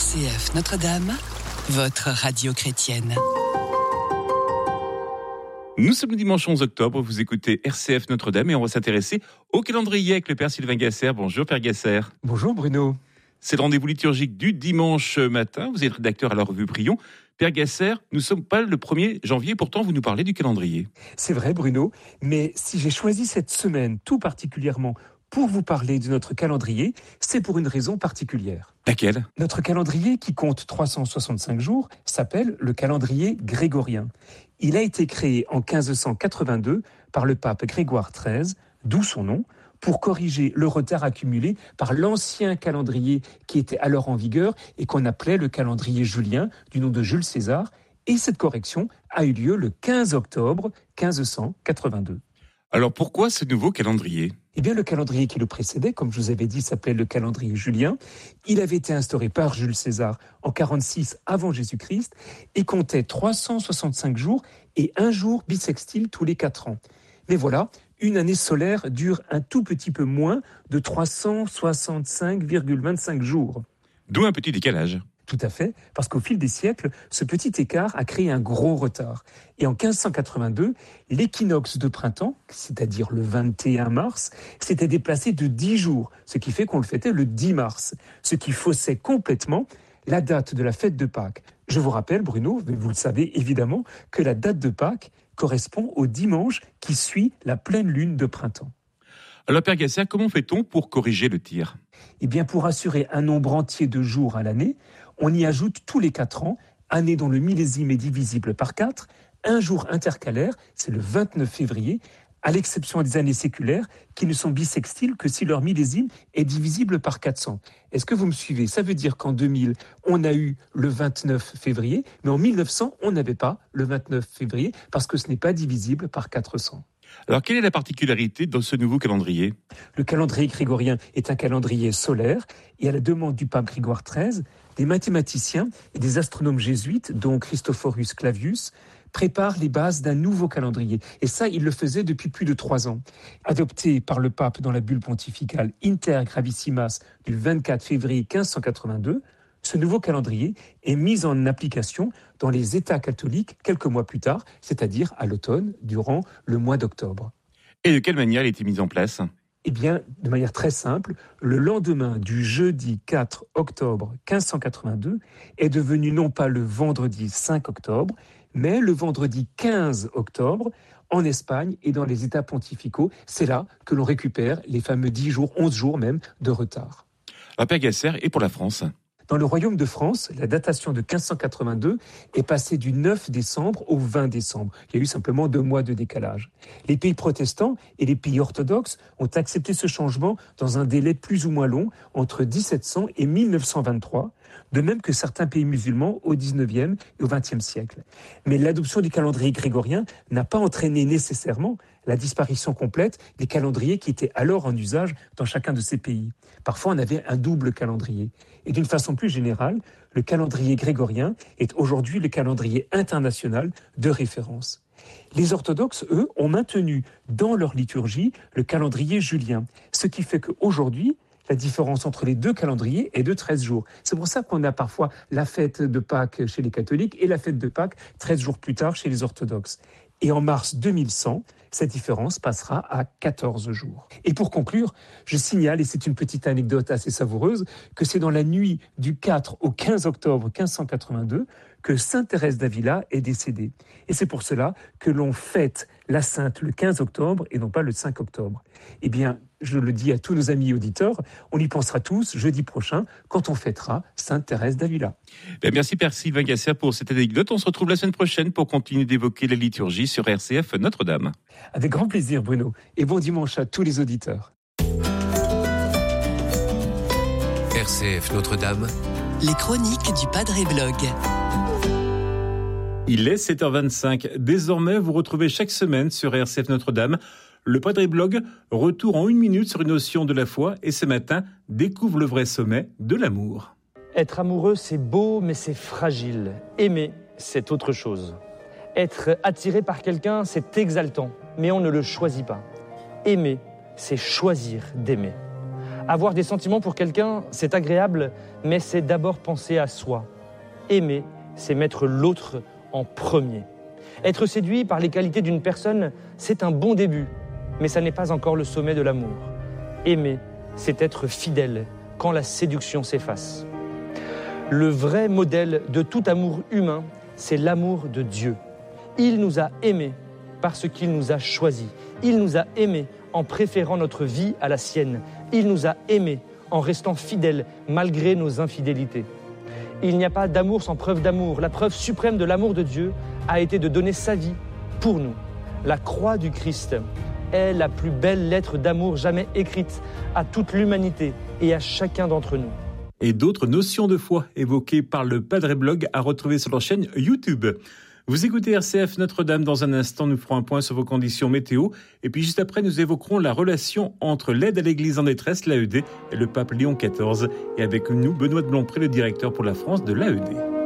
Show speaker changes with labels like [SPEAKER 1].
[SPEAKER 1] RCF Notre-Dame, votre radio chrétienne.
[SPEAKER 2] Nous sommes le dimanche 11 octobre, vous écoutez RCF Notre-Dame et on va s'intéresser au calendrier avec le Père Sylvain Gasser. Bonjour Père Gasser.
[SPEAKER 3] Bonjour Bruno.
[SPEAKER 2] C'est le rendez-vous liturgique du dimanche matin, vous êtes rédacteur à la revue Prions. Père Gasser, nous ne sommes pas le 1er janvier, pourtant vous nous parlez du calendrier.
[SPEAKER 3] C'est vrai Bruno, mais si j'ai choisi cette semaine tout particulièrement pour vous parler de notre calendrier, c'est pour une raison particulière.
[SPEAKER 2] Laquelle ?
[SPEAKER 3] Notre calendrier, qui compte 365 jours, s'appelle le calendrier grégorien. Il a été créé en 1582 par le pape Grégoire XIII, d'où son nom, pour corriger le retard accumulé par l'ancien calendrier qui était alors en vigueur et qu'on appelait le calendrier julien, du nom de Jules César. Et cette correction a eu lieu le 15 octobre 1582.
[SPEAKER 2] Alors pourquoi ce nouveau calendrier ?
[SPEAKER 3] Eh bien, le calendrier qui le précédait, comme je vous avais dit, s'appelait le calendrier julien. Il avait été instauré par Jules César en 46 avant Jésus-Christ et comptait 365 jours et un jour bissextile tous les 4 ans. Mais voilà, une année solaire dure un tout petit peu moins de 365,25 jours.
[SPEAKER 2] D'où un petit décalage.
[SPEAKER 3] Tout à fait, parce qu'au fil des siècles, ce petit écart a créé un gros retard. Et en 1582, l'équinoxe de printemps, c'est-à-dire le 21 mars, s'était déplacé de 10 jours, ce qui fait qu'on le fêtait le 10 mars, ce qui faussait complètement la date de la fête de Pâques. Je vous rappelle, Bruno, vous le savez évidemment, que la date de Pâques correspond au dimanche qui suit la pleine lune de printemps.
[SPEAKER 2] Alors Père Gasser, comment fait-on pour corriger le tir ?
[SPEAKER 3] Eh bien, pour assurer un nombre entier de jours à l'année, on y ajoute tous les 4 ans, année dont le millésime est divisible par 4, un jour intercalaire, c'est le 29 février, à l'exception des années séculaires qui ne sont bissextiles que si leur millésime est divisible par 400. Est-ce que vous me suivez ? Ça veut dire qu'en 2000, on a eu le 29 février, mais en 1900, on n'avait pas le 29 février parce que ce n'est pas divisible par 400.
[SPEAKER 2] Alors quelle est la particularité dans ce nouveau calendrier ?
[SPEAKER 3] Le calendrier grégorien est un calendrier solaire et à la demande du pape Grégoire XIII, des mathématiciens et des astronomes jésuites, dont Christophorus Clavius, préparent les bases d'un nouveau calendrier. Et ça, il le faisait depuis plus de 3 ans. Adopté par le pape dans la bulle pontificale Inter Gravissimas du 24 février 1582, ce nouveau calendrier est mis en application dans les États catholiques quelques mois plus tard, c'est-à-dire à l'automne, durant le mois d'octobre.
[SPEAKER 2] Et de quelle manière il a été mis en place ?
[SPEAKER 3] Eh bien, de manière très simple, le lendemain du jeudi 4 octobre 1582 est devenu non pas le vendredi 5 octobre, mais le vendredi 15 octobre en Espagne et dans les États pontificaux. C'est là que l'on récupère les fameux 10 jours, 11 jours même de retard.
[SPEAKER 2] Alors Père Gasser, et pour la France ?
[SPEAKER 3] Dans le royaume de France, la datation de 1582 est passée du 9 décembre au 20 décembre. Il y a eu simplement 2 mois de décalage. Les pays protestants et les pays orthodoxes ont accepté ce changement dans un délai plus ou moins long, entre 1700 et 1923, de même que certains pays musulmans au 19e et au 20e siècle. Mais l'adoption du calendrier grégorien n'a pas entraîné nécessairement la disparition complète des calendriers qui étaient alors en usage dans chacun de ces pays. Parfois, on avait un double calendrier. Et d'une façon plus générale, le calendrier grégorien est aujourd'hui le calendrier international de référence. Les orthodoxes, eux, ont maintenu dans leur liturgie le calendrier julien, ce qui fait qu'aujourd'hui, la différence entre les 2 calendriers est de 13 jours. C'est pour ça qu'on a parfois la fête de Pâques chez les catholiques et la fête de Pâques 13 jours plus tard chez les orthodoxes. Et en mars 2100, cette différence passera à 14 jours. Et pour conclure, je signale, et c'est une petite anecdote assez savoureuse, que c'est dans la nuit du 4 au 15 octobre 1582 que Sainte Thérèse d'Avila est décédée. Et c'est pour cela que l'on fête la Sainte le 15 octobre et non pas le 5 octobre. Eh bien, je le dis à tous nos amis auditeurs, on y pensera tous jeudi prochain quand on fêtera Sainte Thérèse d'Avila.
[SPEAKER 2] Merci Père Sylvain Gasser pour cette anecdote. On se retrouve la semaine prochaine pour continuer d'évoquer la liturgie sur RCF Notre-Dame.
[SPEAKER 3] Avec grand plaisir Bruno, et bon dimanche à tous les auditeurs.
[SPEAKER 1] RCF Notre-Dame, les chroniques du Padre Blog.
[SPEAKER 2] Il est 7h25. Désormais, vous retrouvez chaque semaine sur RCF Notre-Dame le Padre Blog, retour en 1 minute sur une notion de la foi. Et ce matin, découvre le vrai sommet de l'amour.
[SPEAKER 4] Être amoureux, c'est beau, mais c'est fragile. Aimer, c'est autre chose. Être attiré par quelqu'un, c'est exaltant, mais on ne le choisit pas. Aimer, c'est choisir d'aimer. Avoir des sentiments pour quelqu'un, c'est agréable, mais c'est d'abord penser à soi. Aimer, c'est mettre l'autre en premier. Être séduit par les qualités d'une personne, c'est un bon début, mais ça n'est pas encore le sommet de l'amour. Aimer, c'est être fidèle quand la séduction s'efface. Le vrai modèle de tout amour humain, c'est l'amour de Dieu. Il nous a aimés parce qu'il nous a choisis. Il nous a aimés en préférant notre vie à la sienne. Il nous a aimés en restant fidèles malgré nos infidélités. Il n'y a pas d'amour sans preuve d'amour. La preuve suprême de l'amour de Dieu a été de donner sa vie pour nous. La croix du Christ est la plus belle lettre d'amour jamais écrite à toute l'humanité et à chacun d'entre nous.
[SPEAKER 2] Et d'autres notions de foi évoquées par le Padre Blog à retrouver sur leur chaîne YouTube. Vous écoutez RCF Notre-Dame. Dans un instant, nous ferons un point sur vos conditions météo. Et puis juste après, nous évoquerons la relation entre l'aide à l'Église en détresse, l'AED, et le pape Léon XIV. Et avec nous, Benoît de Blompré, le directeur pour la France de l'AED.